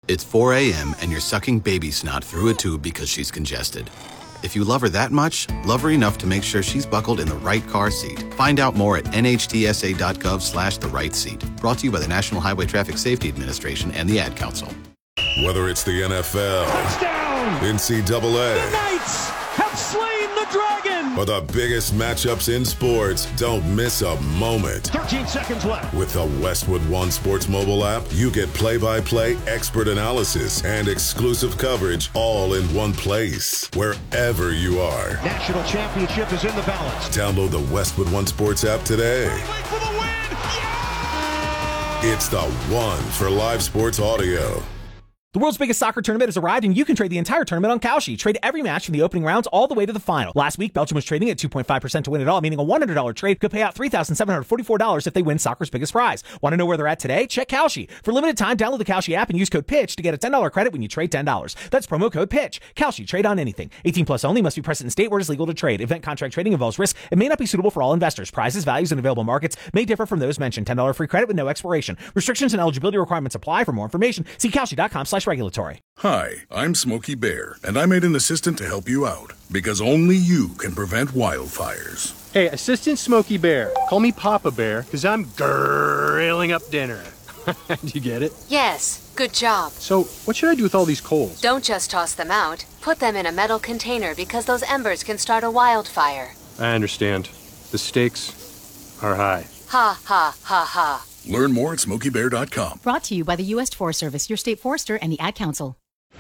It's 4 a.m. and you're sucking baby snot through a tube because she's congested. If you love her that much, love her enough to make sure she's buckled in the right car seat. Find out more at nhtsa.gov/the right seat. Brought to you by the National Highway Traffic Safety Administration and the Ad Council. Whether it's the NFL, touchdown, NCAA, the Knights have slain the dragon, or the biggest matchups in sports, don't miss a moment. 13 seconds left. With the Westwood One Sports mobile app, you get play-by-play expert analysis and exclusive coverage all in one place, wherever you are. National championship is in the balance. Download the Westwood One Sports app today. For the win! Yeah! It's the one for live sports audio. The world's biggest soccer tournament has arrived, and you can trade the entire tournament on Kalshi. Trade every match from the opening rounds all the way to the final. Last week, Belgium was trading at 2.5% to win it all, meaning a $100 trade could pay out $3,744 if they win soccer's biggest prize. Want to know where they're at today? Check Kalshi. For limited time, download the Kalshi app and use code PITCH to get a $10 credit when you trade $10. That's promo code PITCH. Kalshi. Trade on anything. 18 plus only. Must be present in state where it is legal to trade. Event contract trading involves risk and may not be suitable for all investors. Prizes, values, and available markets may differ from those mentioned. $10 free credit with no expiration. Restrictions and eligibility requirements apply. For more information, see Kalshi.com/regulatory. Hi, I'm Smokey Bear, and I made an assistant to help you out, because only you can prevent wildfires. Hey, Assistant Smokey Bear. Call me Papa Bear, because I'm grilling up dinner. Do you get it? Yes, good job. So, what should I do with all these coals? Don't just toss them out. Put them in a metal container because those embers can start a wildfire. I understand. The stakes are high. Ha, ha, ha, ha. Learn more at SmokeyBear.com. Brought to you by the U.S. Forest Service, your state forester, and the Ad Council.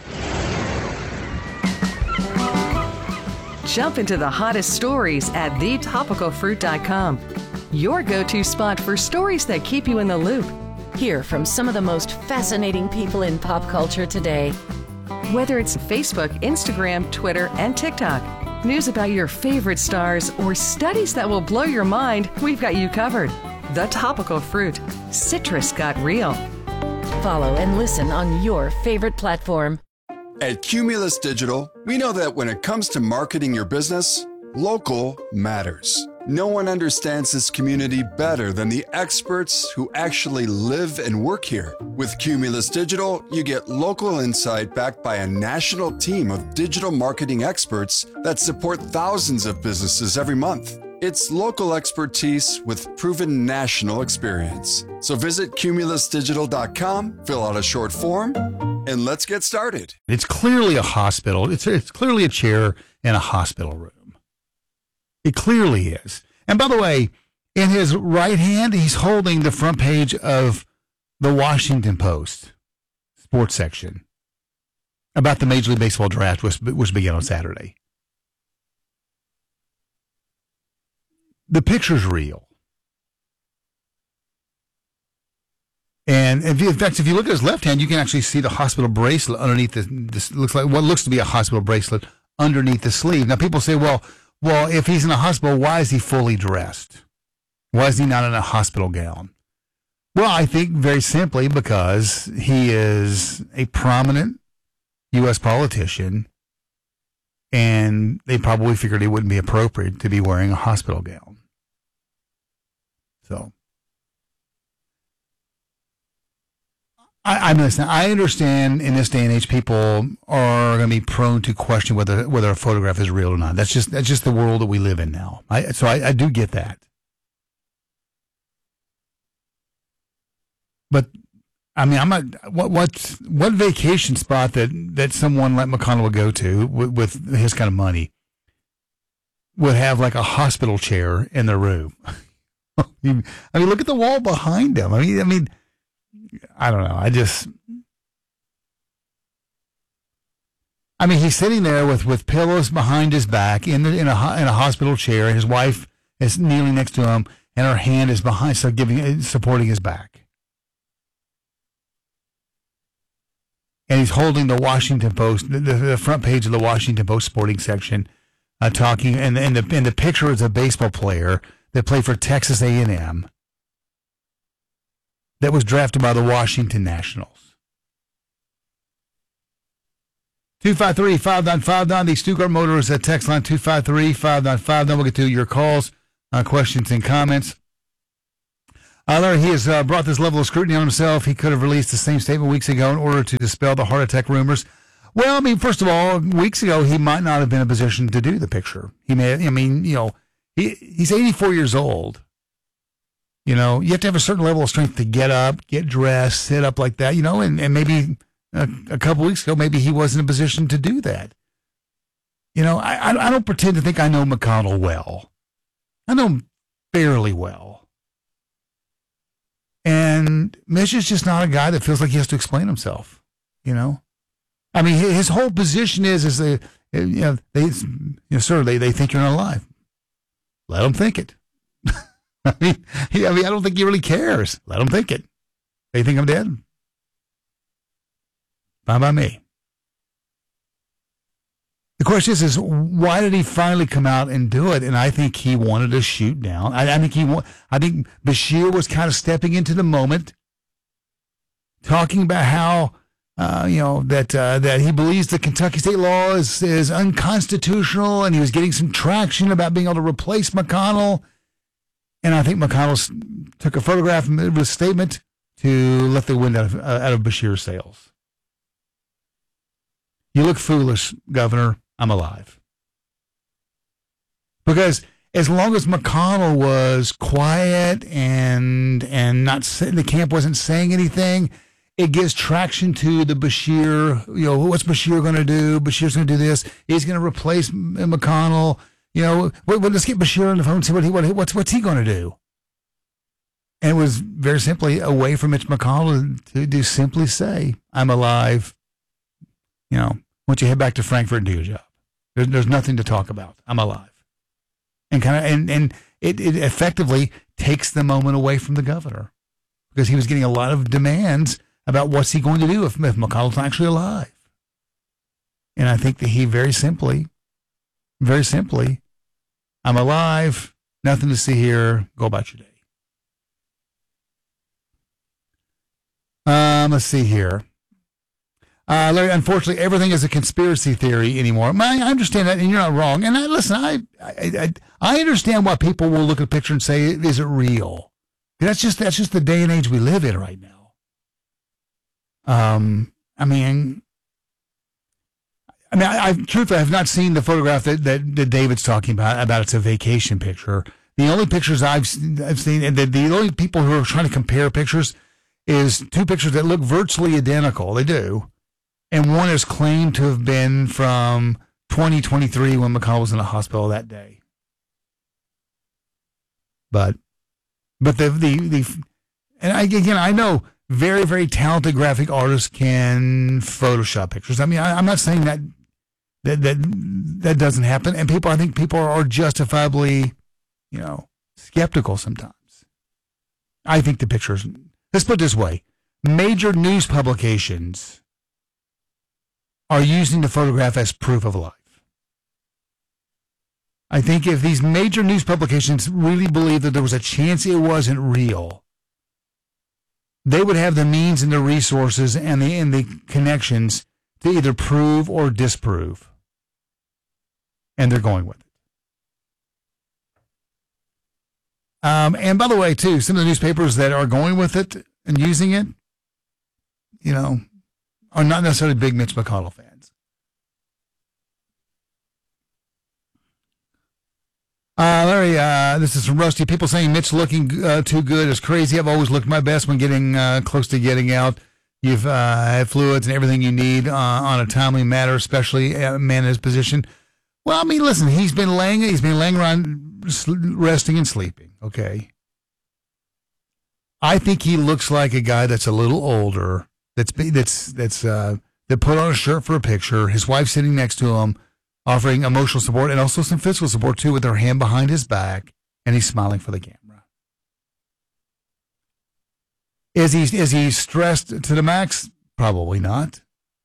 Jump into the hottest stories at thetopicalfruit.com. Your go-to spot for stories that keep you in the loop. Hear from some of the most fascinating people in pop culture today. Whether it's Facebook, Instagram, Twitter, and TikTok, news about your favorite stars, or studies that will blow your mind, we've got you covered. The Topical Fruit. Citrus got real. Follow and listen on your favorite platform. At Cumulus Digital, we know that when it comes to marketing your business, local matters. No one understands this community better than the experts who actually live and work here. With Cumulus Digital, you get local insight backed by a national team of digital marketing experts that support thousands of businesses every month. It's local expertise with proven national experience. So visit cumulusdigital.com, fill out a short form, and let's get started. It's clearly a hospital. It's clearly a chair in a hospital room. It clearly is. And by the way, in his right hand, he's holding the front page of the Washington Post sports section about the Major League Baseball draft, which began on Saturday. The picture's real. And in fact, if you look at his left hand, you can actually see the hospital bracelet underneath this looks like what looks to be a hospital bracelet underneath the sleeve. Now, people say, well, if he's in a hospital, why is he fully dressed? Why is he not in a hospital gown? Well, I think very simply because he is a prominent U.S. politician, and they probably figured it wouldn't be appropriate to be wearing a hospital gown. So, I understand in this day and age people are going to be prone to question whether a photograph is real or not. That's just the world that we live in now. So I do get that. But I mean, I'm not. What vacation spot that someone like McConnell would go to with his kind of money would have like a hospital chair in their room? I mean, look at the wall behind him. I mean, I don't know. He's sitting there with pillows behind his back in a hospital chair, and his wife is kneeling next to him, and her hand is behind, supporting his back. And he's holding the Washington Post, the front page of the Washington Post sporting section, talking, and the picture is a baseball player that played for Texas A&M that was drafted by the Washington Nationals. 253-5959, the Stuttgart Motors text line, 253-5959. We'll get to your calls, questions, and comments. Larry, he has brought this level of scrutiny on himself. He could have released the same statement weeks ago in order to dispel the heart attack rumors. Well, I mean, first of all, weeks ago, he might not have been in a position to do the picture. He may, I mean, he's 84 years old. You have to have a certain level of strength to get up, get dressed, sit up like that, and maybe a couple weeks ago, maybe he wasn't in a position to do that. I don't pretend to think I know McConnell well. I know him fairly well. And Mitch is just not a guy that feels like he has to explain himself, I mean, his whole position is they think you're not alive. Let them think it. I mean, I don't think he really cares. Let them think it. They think I'm dead. Fine by me. The question is why did he finally come out and do it? And I think he wanted to shoot down. I think Beshear was kind of stepping into the moment, talking about how that he believes the Kentucky state law is unconstitutional, and he was getting some traction about being able to replace McConnell. And I think McConnell took a photograph and made a statement to let the wind out of Beshear's sails. You look foolish, Governor. I'm alive. Because as long as McConnell was quiet and not sitting, the camp wasn't saying anything, it gives traction to the Beshear. What's Beshear going to do? Beshear's going to do this. He's going to replace McConnell. Let's get Beshear on the phone and see what's he going to do. And it was very simply a way for Mitch McConnell to simply say, "I'm alive." Once you head back to Frankfurt and do your job, there's nothing to talk about. I'm alive, and it effectively takes the moment away from the governor, because he was getting a lot of demands about what's he going to do if McConnell's not actually alive. And I think that he very simply, I'm alive, nothing to see here, go about your day. Let's see here. Larry, unfortunately, everything is a conspiracy theory anymore. I understand that, and you're not wrong. And I understand why people will look at a picture and say, is it real? That's just the day and age we live in right now. Truthfully, I have not seen the photograph that David's talking about. It's a vacation picture. The only pictures I've seen, and the only people who are trying to compare pictures, is two pictures that look virtually identical. They do. And one is claimed to have been from 2023 when McConnell was in the hospital that day. But I know very, very talented graphic artists can Photoshop pictures. I mean, I'm not saying that doesn't happen. And I think people are justifiably, skeptical sometimes. I think the pictures, let's put it this way, major news publications are using the photograph as proof of life. I think if these major news publications really believe that there was a chance it wasn't real, they would have the means and the resources and the connections to either prove or disprove. And they're going with it. And by the way, too, some of the newspapers that are going with it and using it, are not necessarily big Mitch McConnell fans. Larry, this is from Rusty. People saying Mitch looking too good is crazy. I've always looked my best when getting close to getting out. You've had fluids and everything you need on a timely matter, especially a man in his position. Well, I mean, listen, he's been laying around resting and sleeping. Okay. I think he looks like a guy that's a little older. That put on a shirt for a picture. His wife sitting next to him, offering emotional support and also some physical support too, with her hand behind his back, and he's smiling for the camera. Is he stressed to the max? Probably not.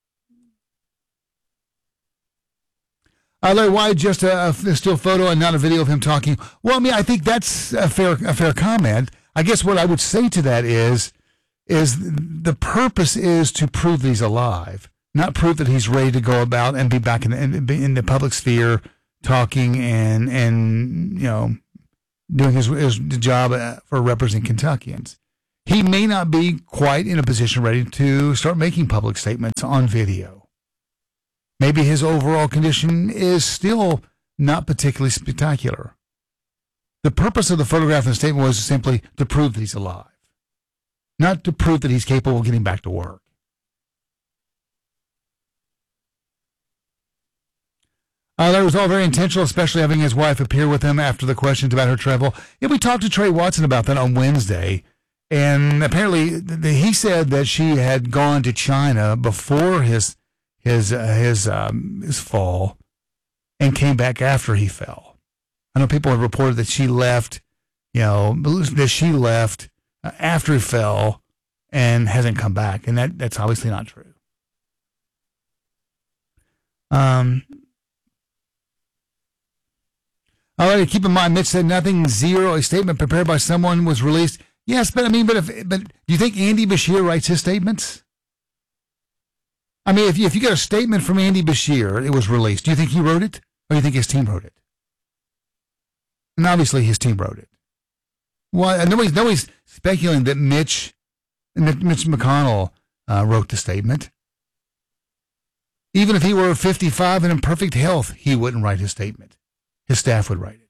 Larry, why just a still photo and not a video of him talking? Well, I mean, I think that's a fair comment. I guess what I would say to that is the purpose is to prove that he's alive, not prove that he's ready to go about and be back in the public sphere talking and doing his job for representing Kentuckians. He may not be quite in a position ready to start making public statements on video. Maybe his overall condition is still not particularly spectacular. The purpose of the photograph and statement was simply to prove that he's alive, not to prove that he's capable of getting back to work. That was all very intentional, especially having his wife appear with him after the questions about her travel. Yeah, we talked to Trey Watson about that on Wednesday, and apparently he said that she had gone to China before his fall and came back after he fell. I know people have reported that she left, after he fell and hasn't come back, and that's obviously not true. All right, keep in mind, Mitch said nothing, zero. A statement prepared by someone was released. Yes, but do you think Andy Bashir writes his statements? I mean, if you get a statement from Andy Bashir, it was released. Do you think he wrote it, or do you think his team wrote it? And obviously, his team wrote it. Well, nobody's speculating that Mitch McConnell wrote the statement. Even if he were 55 and in perfect health, he wouldn't write his statement. His staff would write it.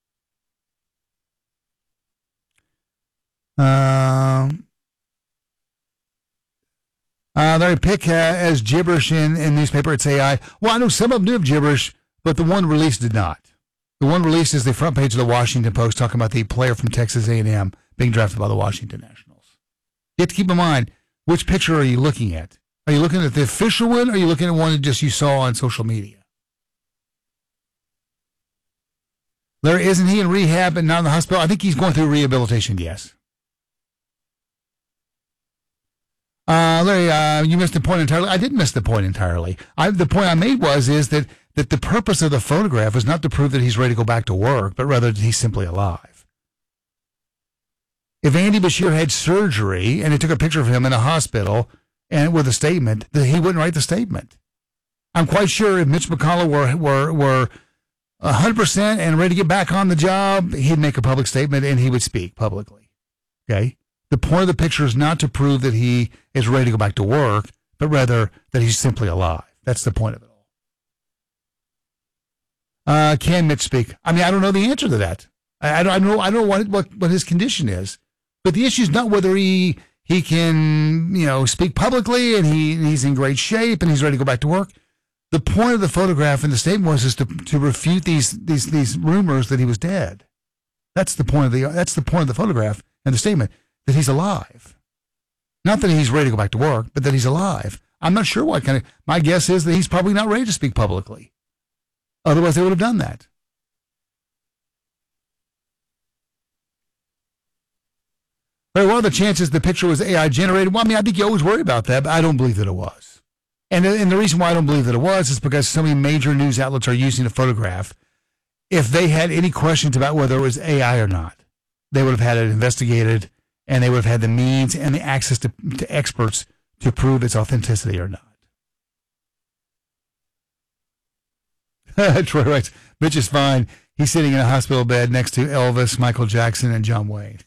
Larry Pick as gibberish in newspaper. It's AI. Well, I know some of them do have gibberish, but the one released did not. The one released is the front page of the Washington Post talking about the player from Texas A&M being drafted by the Washington Nationals. You have to keep in mind, which picture are you looking at? Are you looking at the official one, or are you looking at one that just you saw on social media? Larry, isn't he in rehab and not in the hospital? I think he's going through rehabilitation, yes. Larry, you missed the point entirely. I didn't miss the point entirely. The point I made is that the purpose of the photograph was not to prove that he's ready to go back to work, but rather that he's simply alive. If Andy Bashir had surgery and they took a picture of him in a hospital and with a statement, that he wouldn't write the statement. I'm quite sure if Mitch McConnell were 100% and ready to get back on the job, he'd make a public statement and he would speak publicly. Okay? The point of the picture is not to prove that he is ready to go back to work, but rather that he's simply alive. That's the point of it all. Can Mitch speak? I mean, I don't know the answer to that. I don't know what his condition is. But the issue is not whether he can, speak publicly and he's in great shape and he's ready to go back to work. The point of the photograph and the statement was to refute these rumors that he was dead. That's the point of the photograph and the statement, that he's alive. Not that he's ready to go back to work, but that he's alive. I'm not sure my guess is that he's probably not ready to speak publicly. Otherwise they would have done that. But what are the chances the picture was AI generated? Well, I mean, I think you always worry about that, but I don't believe that it was. And the reason why I don't believe that it was is because so many major news outlets are using the photograph. If they had any questions about whether it was AI or not, they would have had it investigated, and they would have had the means and the access to experts to prove its authenticity or not. Troy writes, Mitch is fine. He's sitting in a hospital bed next to Elvis, Michael Jackson, and John Wayne.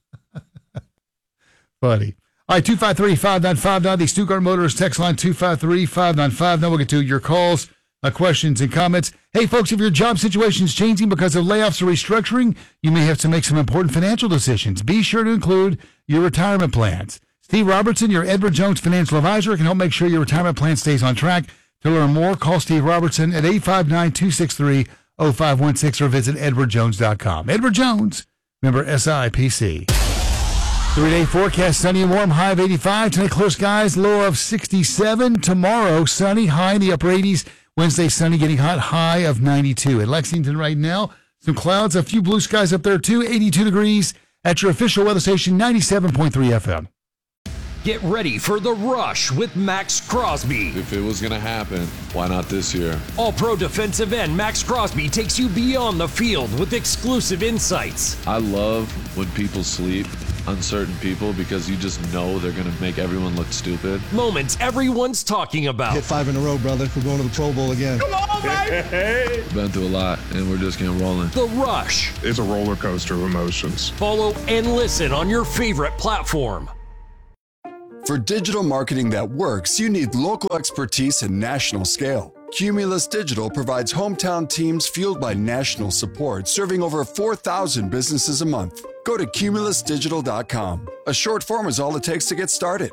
Funny. All right, 253-5959, the Stuttgart Motors text line 253-595. Now we'll get to your calls, questions, and comments. Hey, folks, if your job situation is changing because of layoffs or restructuring, you may have to make some important financial decisions. Be sure to include your retirement plans. Steve Robertson, your Edward Jones financial advisor, can help make sure your retirement plan stays on track. To learn more, call Steve Robertson at 859-263-0516 or visit edwardjones.com. Edward Jones, member SIPC. 3-day forecast, sunny and warm, high of 85. Tonight, clear skies, low of 67. Tomorrow, sunny, high in the upper 80s. Wednesday, sunny, getting hot, high of 92. In Lexington right now, some clouds, a few blue skies up there too, 82 degrees at your official weather station, 97.3 FM. Get ready for The Rush with Max Crosby. If it was going to happen, why not this year? All-Pro defensive end Max Crosby takes you beyond the field with exclusive insights. I love when people sleep. uncertain people because you just know they're going to make everyone look stupid. Moments everyone's talking about. Hit 5 in a row, brother. We're going to the Pro Bowl again. Come on, baby! Been through a lot, and we're just getting rolling. The Rush. It's a roller coaster of emotions. Follow and listen on your favorite platform. For digital marketing that works, you need local expertise and national scale. Cumulus Digital provides hometown teams fueled by national support, serving over 4,000 businesses a month. Go to cumulusdigital.com. A short form is all it takes to get started.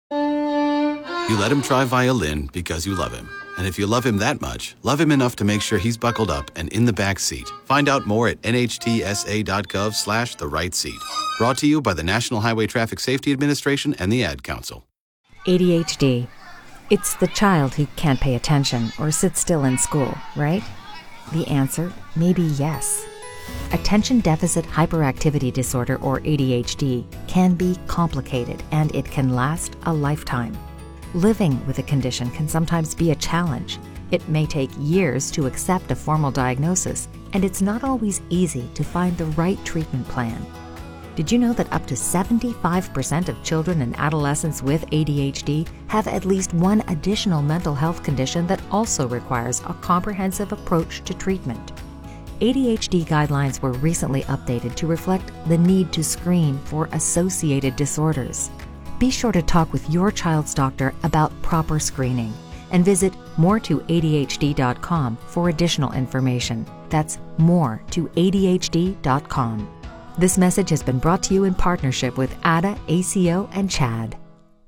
You let him try violin because you love him. And if you love him that much, love him enough to make sure he's buckled up and in the back seat. Find out more at nhtsa.gov/the-right-seat. Brought to you by the National Highway Traffic Safety Administration and the Ad Council. ADHD. It's the child who can't pay attention or sit still in school, right? The answer may be yes. Attention Deficit Hyperactivity Disorder, or ADHD, can be complicated and it can last a lifetime. Living with a condition can sometimes be a challenge. It may take years to accept a formal diagnosis, and it's not always easy to find the right treatment plan. Did you know that up to 75% of children and adolescents with ADHD have at least one additional mental health condition that also requires a comprehensive approach to treatment? ADHD guidelines were recently updated to reflect the need to screen for associated disorders. Be sure to talk with your child's doctor about proper screening and visit more2adhd.com for additional information. That's more2adhd.com. This message has been brought to you in partnership with ADA, ACO, and CHAD.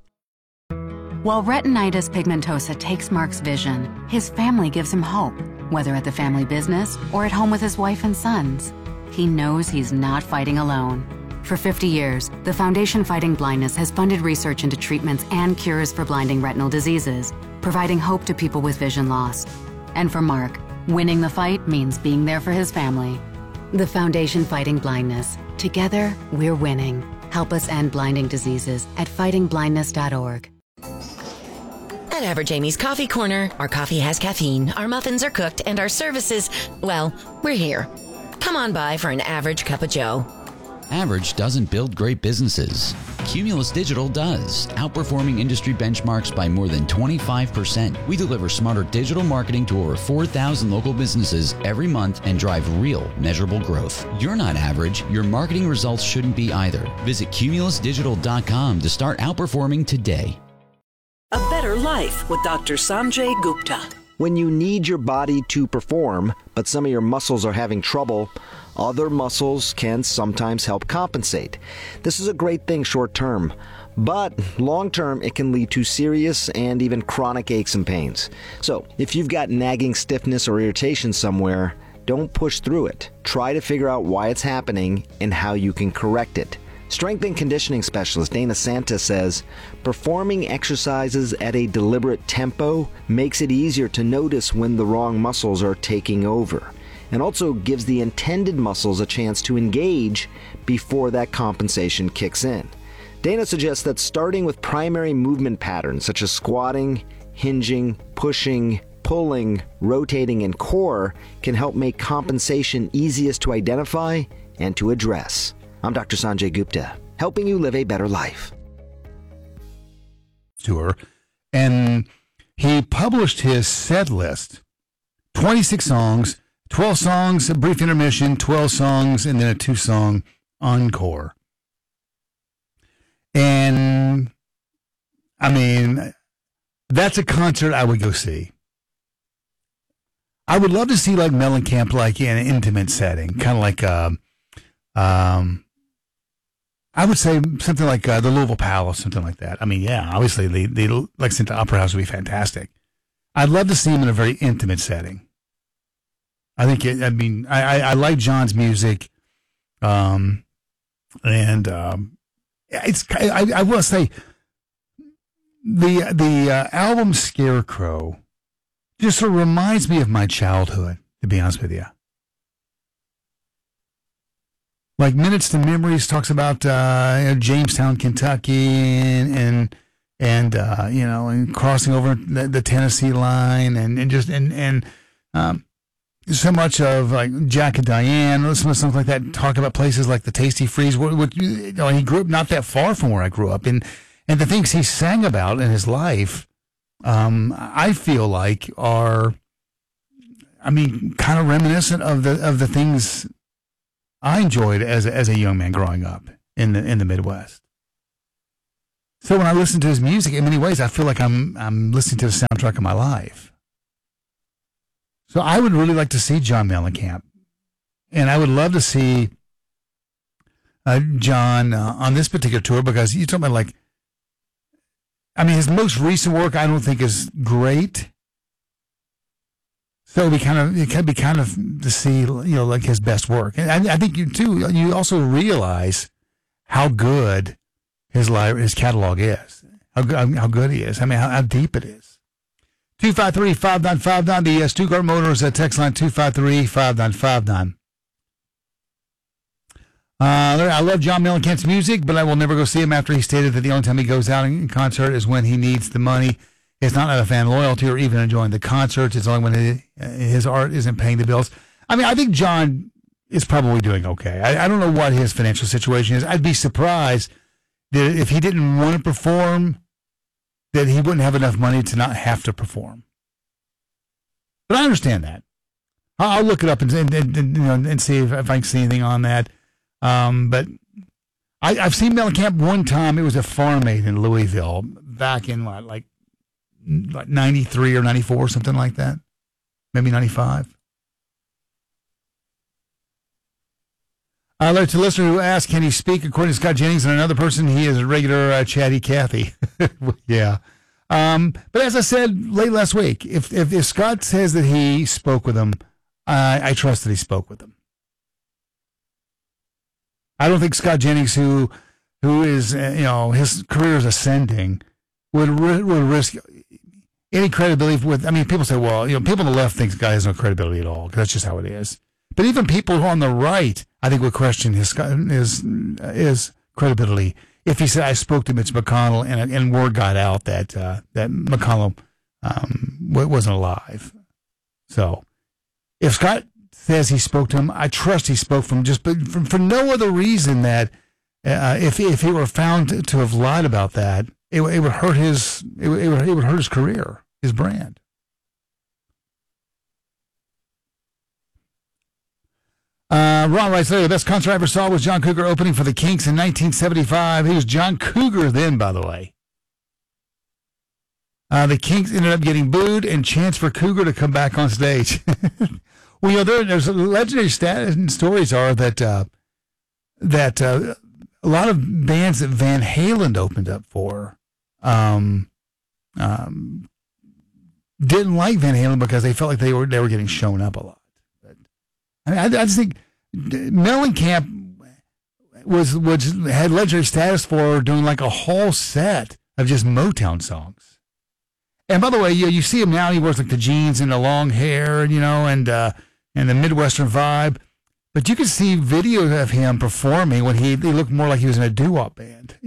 While retinitis pigmentosa takes Mark's vision, his family gives him hope, whether at the family business or at home with his wife and sons. He knows he's not fighting alone. For 50 years, the Foundation Fighting Blindness has funded research into treatments and cures for blinding retinal diseases, providing hope to people with vision loss. And for Mark, winning the fight means being there for his family. The Foundation Fighting Blindness. Together, we're winning. Help us end blinding diseases at fightingblindness.org. At Average Amy's Coffee Corner, our coffee has caffeine, our muffins are cooked, and our services, well, we're here. Come on by for an average cup of joe. Average doesn't build great businesses. Cumulus Digital does, outperforming industry benchmarks by more than 25%. We deliver smarter digital marketing to over 4,000 local businesses every month and drive real, measurable growth. You're not average. Your marketing results shouldn't be either. Visit cumulusdigital.com to start outperforming today. A better life with Dr. Sanjay Gupta. When you need your body to perform, but some of your muscles are having trouble, other muscles can sometimes help compensate. This is a great thing short term, but long term it can lead to serious and even chronic aches and pains. So if you've got nagging stiffness or irritation somewhere, don't push through it. Try to figure out why it's happening and how you can correct it. Strength and conditioning specialist Dana Santa says, performing exercises at a deliberate tempo makes it easier to notice when the wrong muscles are taking over, and also gives the intended muscles a chance to engage before that compensation kicks in. Dana suggests that starting with primary movement patterns such as squatting, hinging, pushing, pulling, rotating, and core can help make compensation easiest to identify and to address. I'm Dr. Sanjay Gupta, helping you live a better life. Tour, and he published his set list, 26 songs, 12 songs, a brief intermission, 12 songs, and then a 2-song encore. And, I mean, that's a concert I would go see. I would love to see, like, Mellencamp, like, in an intimate setting, kind of like, I would say something like the Louisville Palace, something like that. I mean, yeah, obviously the Lexington Opera House would be fantastic. I'd love to see him in a very intimate setting. I think, I like John's music, and I will say the album Scarecrow just sort of reminds me of my childhood, to be honest with you. Like Minutes to Memories talks about Jamestown, Kentucky, and crossing over the Tennessee line, and so much of like Jack and Diane, listen to something like that, talk about places like the Tasty Freeze. He grew up not that far from where I grew up, and the things he sang about in his life, I feel like are, kind of reminiscent of the things I enjoyed as a young man growing up in the Midwest. So when I listen to his music, in many ways, I feel like I'm listening to the soundtrack of my life. So I would really like to see John Mellencamp, and I would love to see John on this particular tour, because you're talking about his most recent work I don't think is great. So it can be kind of to see like his best work, and I think you also realize how good his catalog is, how good he is. How deep it is. 253-5959, the Stuttgart Motors text line 253-5959. I love John Mellencamp's music, but I will never go see him after he stated that the only time he goes out in concert is when he needs the money. It's not out of fan loyalty or even enjoying the concerts. It's only when his art isn't paying the bills. I think John is probably doing okay. I don't know what his financial situation is. I'd be surprised that if he didn't want to perform, that he wouldn't have enough money to not have to perform. But I understand that. I'll look it up and see if I can see anything on that. But I've seen Mellencamp one time. It was a Farm Aid in Louisville back in like 93 or 94, something like that. Maybe 95. To a listener who asked, can he speak? According to Scott Jennings and another person, he is a regular chatty Cathy. Yeah. But as I said late last week, if Scott says that he spoke with him, I trust that he spoke with him. I don't think Scott Jennings, who is, his career is ascending, would risk any credibility with, people say, well, people on the left think the guy has no credibility at all, because that's just how it is. But even people on the right, I think, would question his credibility if he said, I spoke to Mitch McConnell and word got out that McConnell wasn't alive. So if Scott says he spoke to him, I trust he spoke from for no other reason that if he were found to have lied about that, it would hurt his career, his brand. Ron writes later, the best concert I ever saw was John Cougar opening for the Kinks in 1975. He was John Cougar then, by the way. The Kinks ended up getting booed and chance for Cougar to come back on stage. Well, there's legendary stories are that a lot of bands that Van Halen opened up for didn't like Van Halen because they felt like they were getting shown up a lot. I just think Mellencamp had legendary status for doing like a whole set of just Motown songs. And by the way, you see him now. He wears like the jeans and the long hair, and the Midwestern vibe. But you can see videos of him performing when he looked more like he was in a doo-wop band,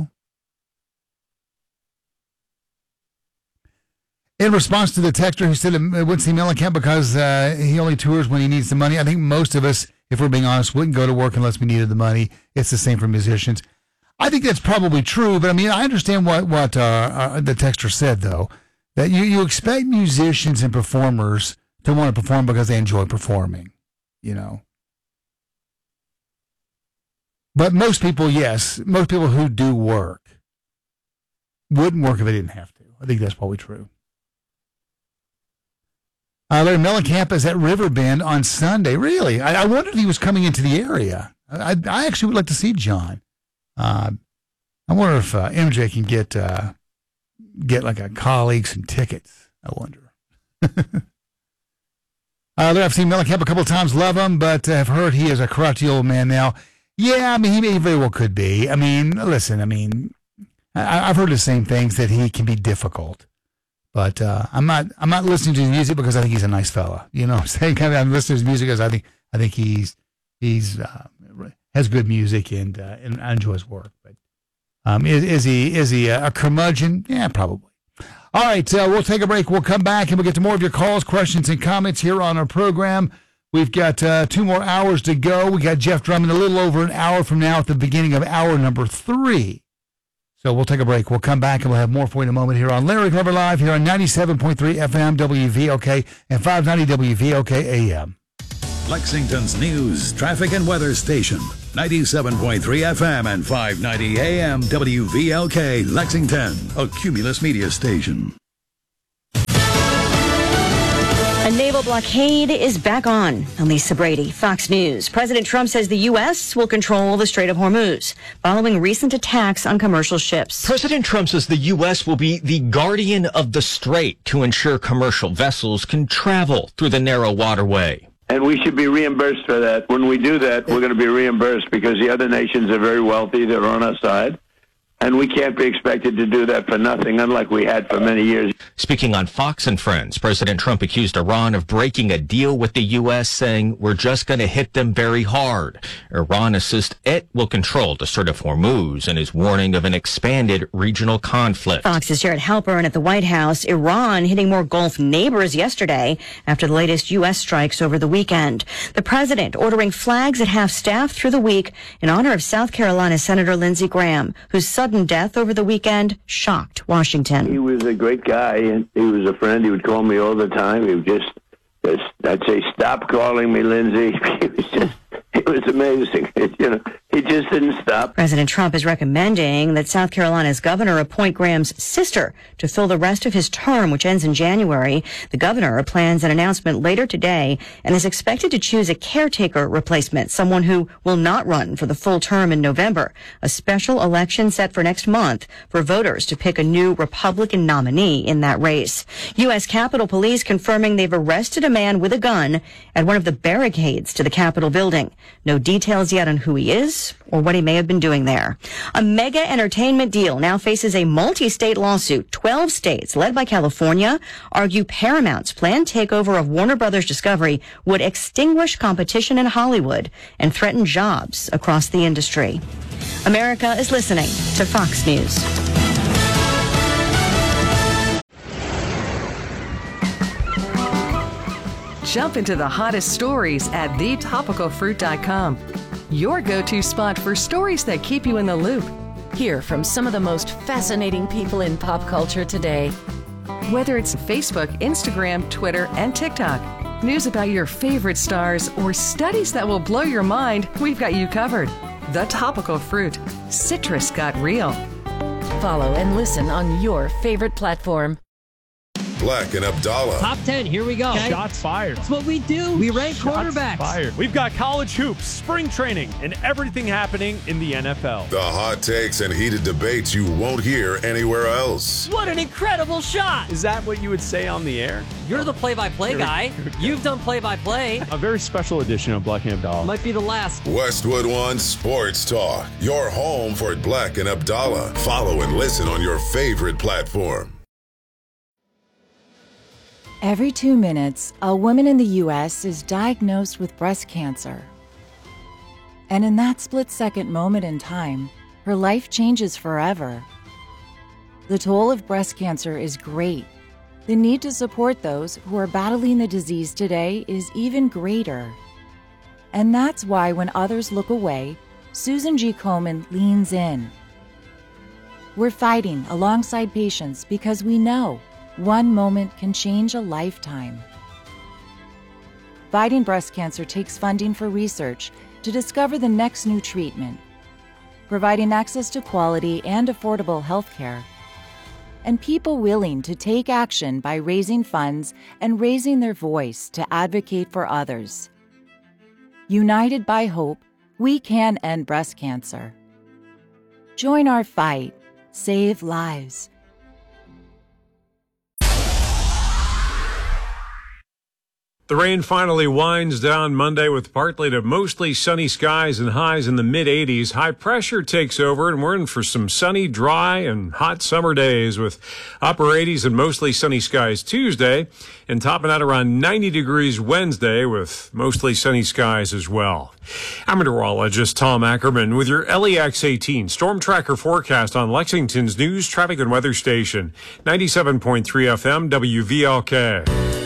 In response to the texter who said it wouldn't see Mellencamp because he only tours when he needs the money, I think most of us, if we're being honest, wouldn't go to work unless we needed the money. It's the same for musicians. I think that's probably true, but I understand what the texter said, though, that you expect musicians and performers to want to perform because they enjoy performing, But most people who do work wouldn't work if they didn't have to. I think that's probably true. Larry Mellencamp is at Riverbend on Sunday. Really? I wondered if he was coming into the area. I actually would like to see John. I wonder if MJ can get like a colleague some tickets. I wonder. I've seen Mellencamp a couple of times. Love him, but I've heard he is a crotchety old man now. Yeah, he very well could be. Listen, I've heard the same things, that he can be difficult. But I'm not listening to his music because I think he's a nice fella. You know what I'm saying? I'm listening to his music because I think he's has good music and I enjoy his work. But is he a curmudgeon? Yeah, probably. All right, we'll take a break. We'll come back and we'll get to more of your calls, questions, and comments here on our program. We've got 2 more hours to go. We got Jeff Drummond a little over an hour from now at the beginning of hour number 3. So we'll take a break. We'll come back and we'll have more for you in a moment here on Larry Clever Live here on 97.3 FM WVOK and 590 WVOK AM. Lexington's news, traffic, and weather station. 97.3 FM and 590 AM WVLK, Lexington, a Cumulus media station. A naval blockade is back on. Elisa Brady, Fox News. President Trump says the U.S. will control the Strait of Hormuz following recent attacks on commercial ships. President Trump says the U.S. will be the guardian of the strait to ensure commercial vessels can travel through the narrow waterway. And we should be reimbursed for that. When we do that, we're going to be reimbursed because the other nations are very wealthy. They're on our side. And we can't be expected to do that for nothing, unlike we had for many years. Speaking on Fox and Friends, President Trump accused Iran of breaking a deal with the U.S., saying, we're just going to hit them very hard. Iran insists it will control the Strait of Hormuz and is warning of an expanded regional conflict. Fox's Jared Halpern at the White House. Iran hitting more Gulf neighbors yesterday after the latest U.S. strikes over the weekend. The president ordering flags at half-staff through the week in honor of South Carolina Senator Lindsey Graham, whose sudden death over the weekend shocked Washington. He was a great guy, and he was a friend. He would call me all the time. He would just I'd say, stop calling me Lindsey. It was amazing. He just didn't stop. President Trump is recommending that South Carolina's governor appoint Graham's sister to fill the rest of his term, which ends in January. The governor plans an announcement later today and is expected to choose a caretaker replacement, someone who will not run for the full term in November. A special election set for next month for voters to pick a new Republican nominee in that race. U.S. Capitol Police confirming they've arrested a man with a gun at one of the barricades to the Capitol building. No details yet on who he is or what he may have been doing there. A mega entertainment deal now faces a multi-state lawsuit. 12 states, led by California, argue Paramount's planned takeover of Warner Brothers Discovery would extinguish competition in Hollywood and threaten jobs across the industry. America is listening to Fox News. Jump into the hottest stories at thetopicalfruit.com. Your go-to spot for stories that keep you in the loop. Hear from some of the most fascinating people in pop culture today. Whether it's Facebook, Instagram, Twitter, and TikTok, news about your favorite stars, or studies that will blow your mind, we've got you covered. The Topical Fruit. Citrus got real. Follow and listen on your favorite platform. Black and Abdallah. Top 10, here we go. Okay. Shots fired. That's what we do. We rank quarterbacks. Fired. We've got college hoops, spring training, and everything happening in the NFL. The hot takes and heated debates you won't hear anywhere else. What an incredible shot. Is that what you would say on the air? You're the play-by-play guy. You've done play-by-play. A very special edition of Black and Abdallah. Might be the last. Westwood One Sports Talk. Your home for Black and Abdallah. Follow and listen on your favorite platform. Every 2 minutes, a woman in the U.S. is diagnosed with breast cancer. And in that split-second moment in time, her life changes forever. The toll of breast cancer is great. The need to support those who are battling the disease today is even greater. And that's why when others look away, Susan G. Komen leans in. We're fighting alongside patients because we know one moment can change a lifetime. Fighting breast cancer takes funding for research to discover the next new treatment, providing access to quality and affordable health care, and people willing to take action by raising funds and raising their voice to advocate for others. United by hope, we can end breast cancer. Join our fight. Save lives. The rain finally winds down Monday with partly to mostly sunny skies and highs in the mid-80s. High pressure takes over, and we're in for some sunny, dry, and hot summer days with upper 80s and mostly sunny skies Tuesday, and topping out around 90 degrees Wednesday with mostly sunny skies as well. I'm meteorologist Tom Ackerman with your LEX 18 Storm Tracker forecast on Lexington's news, traffic, and weather station, 97.3 FM WVLK.